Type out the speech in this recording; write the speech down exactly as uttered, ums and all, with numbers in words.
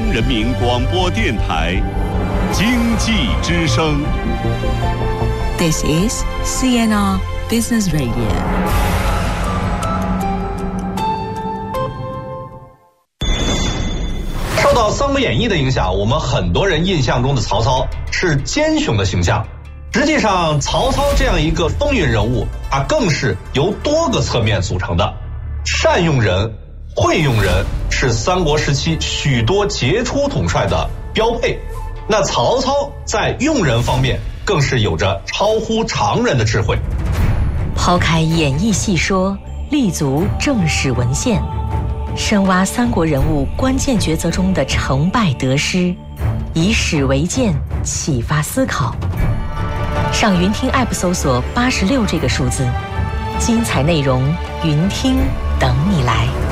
人民广播电台经济之声。 This is C N R Business Radio。 受到《三国演义》的影响，我们很多人印象中的曹操是奸雄的形象。实际上，曹操这样一个风云人物，他更是由多个侧面组成的。善用人、会用人是三国时期许多杰出统帅的标配。那曹操在用人方面更是有着超乎常人的智慧。 抛开演义细说，立足正史文献，深挖三国人物关键抉择中的成败得失，以史为鉴，启发思考。上云听 App 搜索八十六这个数字，精彩内容云听等你来。